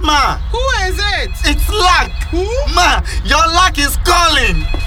Ma, Who is it? it's Luck. Who? Ma, your luck is calling.